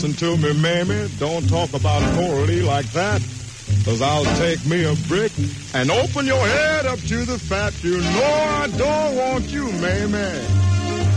listen to me, mammy. Don't talk about Coralie like that. 'Cause I'll take me a brick and open your head up to the fat. You know I don't want you, mammy.